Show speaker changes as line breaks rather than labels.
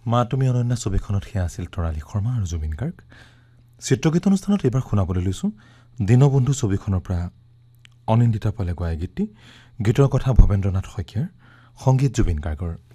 মা তুমি অনন্যা ছবিখনত সেয়া আছিল তৰালী শৰ্মা আৰু জুবিন গাৰ্গ। চিত্ৰগীত অনুষ্ঠানত এইবাৰ শুনাবলৈ লৈছোঁ দীনবন্ধু ছবিখনৰ পৰা অনিন্দিতা পালে গোৱা গীতটি। গীতৰ কথা ভৱেন্দ্ৰনাথ শইকীয়াৰ, সংগীত জুবিন গাৰ্গৰ।